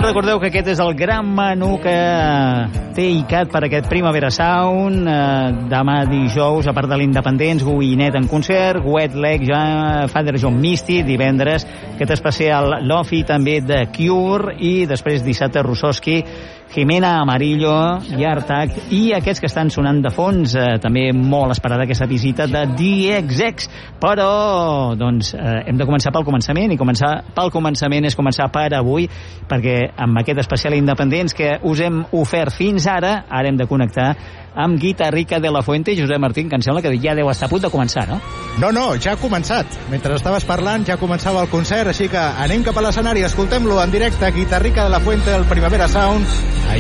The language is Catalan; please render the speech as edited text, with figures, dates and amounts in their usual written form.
recordeu que aquest és el gran menú que té ICAT per aquest Primavera Sound. Demà dijous, a part de l'Independents, Guinet en concert, Wet Leg, Father John Misty, divendres aquest especial Lofi també de Cure, i després dissabte Russoski, Jimena Amarillo, Yartak i aquests que estan sonant de fons, també molt esperada aquesta visita de DXX. Però doncs hem de començar pel començament, i començar pel començament és començar per avui, perquè amb aquest especial Independents que us hem ofert fins ara hem de connectar amb Guitarrica de la Fuente. Josep Martín, que em sembla que ja deu estar a punt de començar, no? No, ja ha començat. Mentre estaves parlant ja començava el concert, així que anem cap a l'escenari, escoltem-lo en directe. Guitarrica de la Fuente, el Primavera Sound,